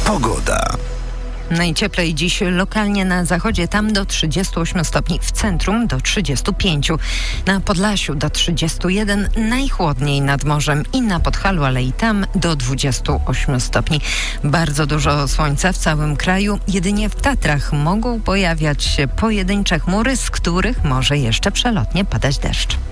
Pogoda. Najcieplej dziś lokalnie na zachodzie, tam do 38 stopni, w centrum do 35, na Podlasiu do 31, najchłodniej nad morzem i na Podhalu, ale i tam do 28 stopni. Bardzo dużo słońca w całym kraju, jedynie w Tatrach mogą pojawiać się pojedyncze chmury, z których może jeszcze przelotnie padać deszcz.